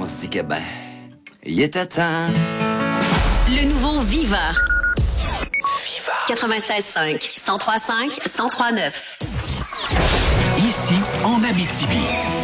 on se dit que il était temps. Le nouveau Viva. 96.5, 103.5, 103.9. Ici, en Abitibi.